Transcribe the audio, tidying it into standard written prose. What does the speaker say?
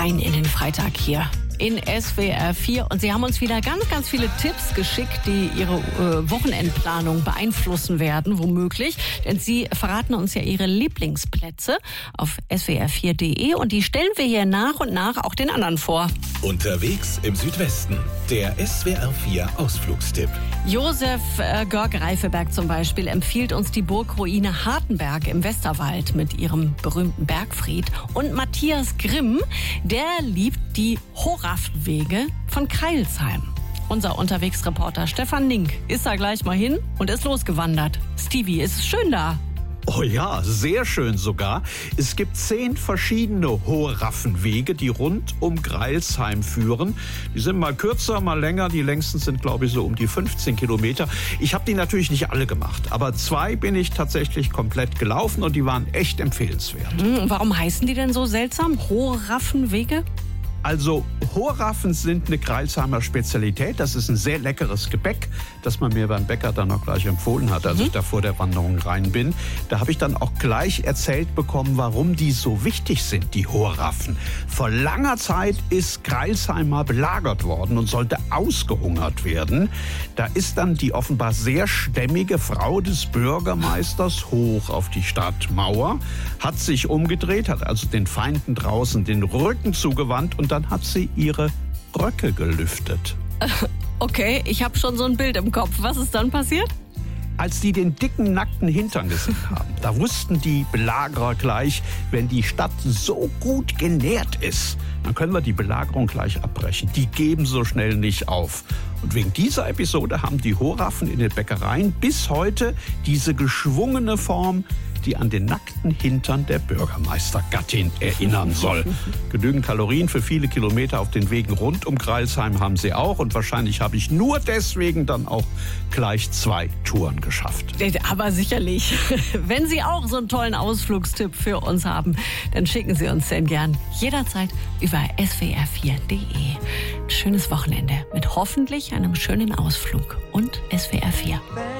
rein in den Freitag hier in SWR 4. Und Sie haben uns wieder ganz, ganz viele Tipps geschickt, die Ihre Wochenendplanung beeinflussen werden, womöglich. Denn Sie verraten uns ja Ihre Lieblingsplätze auf swr4.de und die stellen wir hier nach und nach auch den anderen vor. Unterwegs im Südwesten, der SWR 4 Ausflugstipp. Josef Görg-Reifeberg zum Beispiel empfiehlt uns die Burgruine Hartenberg im Westerwald mit ihrem berühmten Bergfried. Und Matthias Grimm, der liebt die Horafwege von Crailsheim. Unser Unterwegsreporter Stefan Nink ist da gleich mal hin und ist losgewandert. Stevie, ist es schön da? Oh ja, sehr schön sogar. Es gibt 10 verschiedene Horaffenwege, die rund um Crailsheim führen. Die sind mal kürzer, mal länger. Die längsten sind, glaube ich, so um die 15 Kilometer. Ich habe die natürlich nicht alle gemacht, aber 2 bin ich tatsächlich komplett gelaufen und die waren echt empfehlenswert. Warum heißen die denn so seltsam? Horaffenwege? Also Horaffen sind eine Crailsheimer Spezialität. Das ist ein sehr leckeres Gebäck, das man mir beim Bäcker dann auch gleich empfohlen hat, als ich da vor der Wanderung rein bin. Da habe ich dann auch gleich erzählt bekommen, warum die so wichtig sind, die Horaffen. Vor langer Zeit ist Crailsheim mal belagert worden und sollte ausgehungert werden. Da ist dann die offenbar sehr stämmige Frau des Bürgermeisters hoch auf die Stadtmauer, hat sich umgedreht, hat also den Feinden draußen den Rücken zugewandt und dann hat sie ihre Röcke gelüftet. Okay, ich habe schon so ein Bild im Kopf. Was ist dann passiert? Als die den dicken, nackten Hintern gesehen haben, da wussten die Belagerer gleich, wenn die Stadt so gut genährt ist, dann können wir die Belagerung gleich abbrechen. Die geben so schnell nicht auf. Und wegen dieser Episode haben die Horaffen in den Bäckereien bis heute diese geschwungene Form, die an den nackten Hintern der Bürgermeistergattin erinnern soll. Genügend Kalorien für viele Kilometer auf den Wegen rund um Crailsheim haben sie auch. Und wahrscheinlich habe ich nur deswegen dann auch gleich 2 Touren geschafft. Aber sicherlich. Wenn Sie auch so einen tollen Ausflugstipp für uns haben, dann schicken Sie uns den gern jederzeit über swr4.de. Ein schönes Wochenende mit hoffentlich einem schönen Ausflug und SWR 4.